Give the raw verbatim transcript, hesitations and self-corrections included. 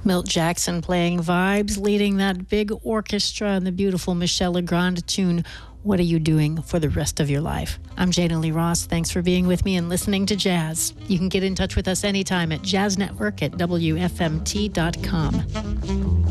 Milt Jackson playing vibes, leading that big orchestra and the beautiful Michel Legrand tune, What Are You Doing for the Rest of Your Life? I'm Jana Lee Ross. Thanks for being with me and listening to Jazz. You can get in touch with us anytime at jazz network at w f m t dot com.